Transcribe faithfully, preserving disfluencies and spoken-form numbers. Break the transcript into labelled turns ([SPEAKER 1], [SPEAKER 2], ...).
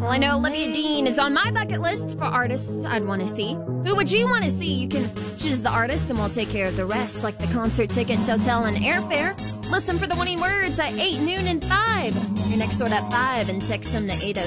[SPEAKER 1] Well, I know Olivia Dean is on my bucket list for artists I'd want to see. Who would you want to see? You can choose the artist and we'll take care of the rest, like the concert tickets, hotel, and airfare. Listen for the winning words at eight, noon, and five. Your next word at five and text them to eight oh